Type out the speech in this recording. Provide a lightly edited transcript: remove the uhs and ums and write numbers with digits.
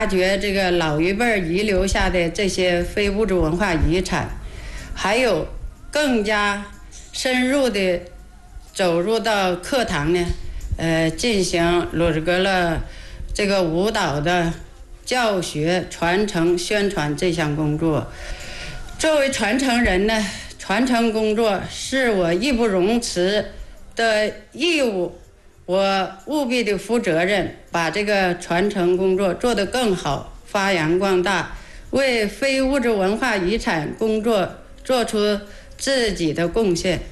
发掘这个老一辈遗留下的这些非物质文化遗产，还有更加深入的走入到课堂呢，进行鲁格勒这个舞蹈的教学、传承、宣传这项工作。作为传承人呢，传承工作是我义不容辞的义务，我务必的负责任，把这个传承工作做得更好，发扬光大，为非物质文化遗产工作做出自己的贡献。